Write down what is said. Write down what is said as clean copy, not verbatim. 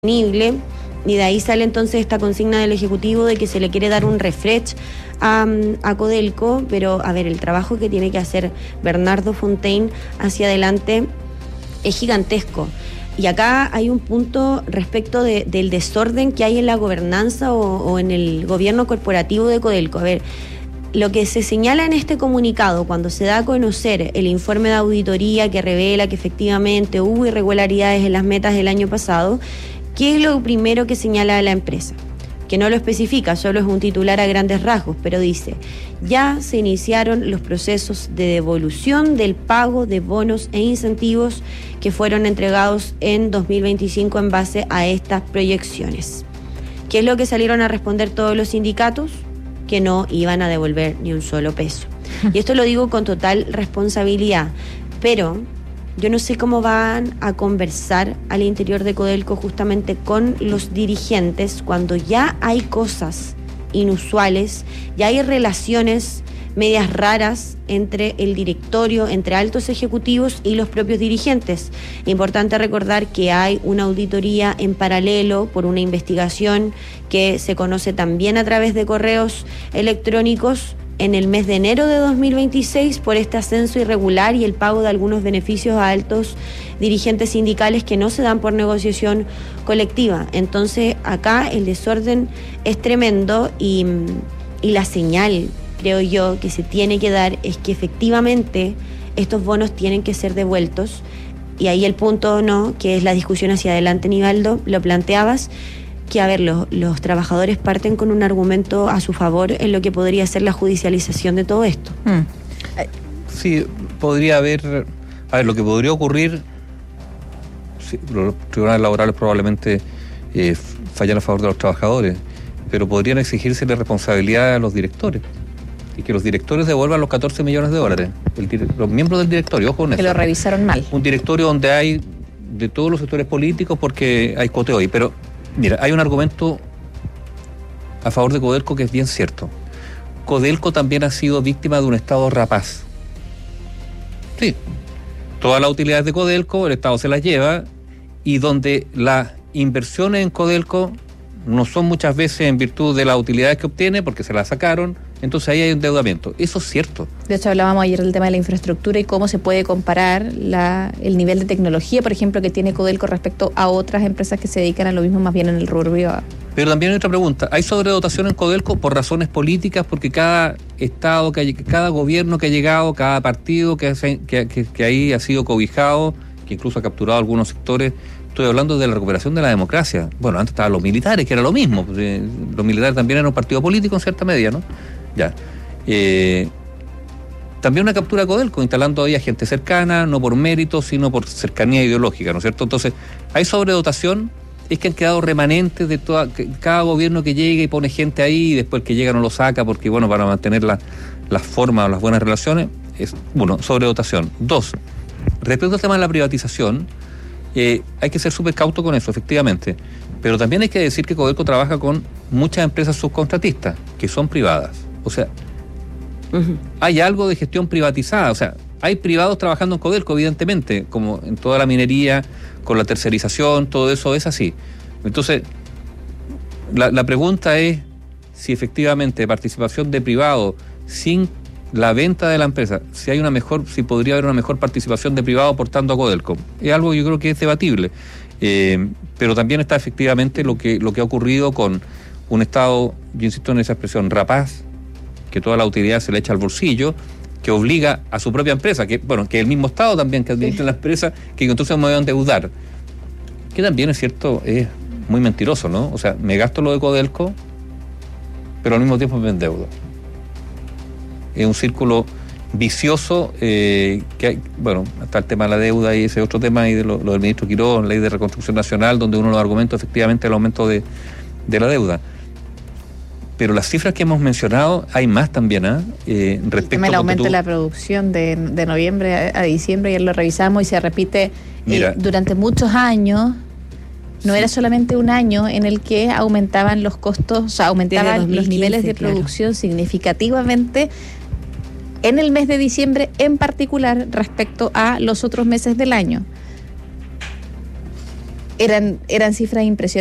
Y de ahí sale entonces esta consigna del Ejecutivo de que se le quiere dar un refresh a Codelco, pero a ver, el trabajo que tiene que hacer Bernardo Fontaine hacia adelante es gigantesco. Y acá hay un punto respecto del desorden que hay en la gobernanza o en el gobierno corporativo de Codelco. A ver, lo que se señala en este comunicado, cuando se da a conocer el informe de auditoría que revela que efectivamente hubo irregularidades en las metas del año pasado, ¿qué es lo primero que señala la empresa? Que no lo especifica, solo es un titular a grandes rasgos, pero dice: ya se iniciaron los procesos de devolución del pago de bonos e incentivos que fueron entregados en 2025 en base a estas proyecciones. ¿Qué es lo que salieron a responder todos los sindicatos? Que no iban a devolver ni un solo peso. Y esto lo digo con total responsabilidad, pero yo no sé cómo van a conversar al interior de Codelco justamente con los dirigentes cuando ya hay cosas inusuales, ya hay relaciones medias raras entre el directorio, entre altos ejecutivos y los propios dirigentes. Importante recordar que hay una auditoría en paralelo por una investigación que se conoce también a través de correos electrónicos en el mes de enero de 2026 por este ascenso irregular y el pago de algunos beneficios a altos dirigentes sindicales que no se dan por negociación colectiva. Entonces acá el desorden es tremendo y la señal, creo yo, que se tiene que dar es que efectivamente estos bonos tienen que ser devueltos. Y ahí el punto, ¿no?, que es la discusión hacia adelante, Nivaldo, lo planteabas, que a ver, los trabajadores parten con un argumento a su favor en lo que podría ser la judicialización de todo esto. Sí, podría haber, a ver, lo que podría ocurrir, sí, los tribunales laborales probablemente fallan a favor de los trabajadores, pero podrían exigirse la responsabilidad a los directores y que los directores devuelvan los 14 millones de dólares, los miembros del directorio, ojo con eso. Que lo revisaron mal. Un directorio donde hay de todos los sectores políticos porque hay coteo ahí, pero mira, hay un argumento a favor de Codelco que es bien cierto. Codelco también ha sido víctima de un Estado rapaz. Sí, todas las utilidades de Codelco, el Estado se las lleva, y donde las inversiones en Codelco no son muchas veces en virtud de las utilidades que obtiene, porque se las sacaron, entonces ahí hay un endeudamiento. Eso es cierto. De hecho, hablábamos ayer del tema de la infraestructura y cómo se puede comparar el nivel de tecnología, por ejemplo, que tiene Codelco respecto a otras empresas que se dedican a lo mismo, más bien en el rubro privado. Pero también hay otra pregunta. ¿Hay sobredotación en Codelco por razones políticas? Porque cada estado, cada gobierno que ha llegado, cada partido que ahí ha sido cobijado, que incluso ha capturado algunos sectores. Estoy hablando de la recuperación de la democracia. Bueno, antes estaban los militares, que era lo mismo. Los militares también eran un partido político en cierta medida, ¿no? Ya. También una captura de Codelco, instalando ahí a gente cercana, no por mérito, sino por cercanía ideológica, ¿no es cierto? Entonces, hay sobredotación, es que han quedado remanentes de cada gobierno que llega y pone gente ahí, y después que llega no lo saca, porque, bueno, para mantener las formas o las buenas relaciones, es, uno, sobredotación. Dos, respecto al tema de la privatización, hay que ser súper cauto con eso, efectivamente. Pero también hay que decir que Codelco trabaja con muchas empresas subcontratistas, que son privadas. O sea, hay algo de gestión privatizada. O sea, hay privados trabajando en Codelco, evidentemente, como en toda la minería, con la tercerización, todo eso es así. Entonces, la pregunta es si efectivamente participación de privado sin la venta de la empresa, si podría haber una mejor participación de privado aportando a Codelco. Es algo que yo creo que es debatible. Pero también está efectivamente lo que ha ocurrido con un Estado, yo insisto en esa expresión, rapaz, que toda la utilidad se le echa al bolsillo, que obliga a su propia empresa, que el mismo Estado también que administra la empresa, que entonces me voy a endeudar. Que también es cierto, es muy mentiroso, ¿no? O sea, me gasto lo de Codelco, pero al mismo tiempo me endeudo. Es un círculo vicioso que hay, bueno, hasta el tema de la deuda y ese otro tema y de lo del ministro Quirós, ley de reconstrucción nacional, donde uno de los argumentos efectivamente es el aumento de la deuda. Pero las cifras que hemos mencionado, hay más también, respecto al aumento de la producción de noviembre a diciembre, ya lo revisamos y se repite durante muchos años. No era solamente un año en el que aumentaban los costos, o sea, aumentaban 2015, los niveles de producción significativamente en el mes de diciembre en particular respecto a los otros meses del año. eran cifras impresionantes.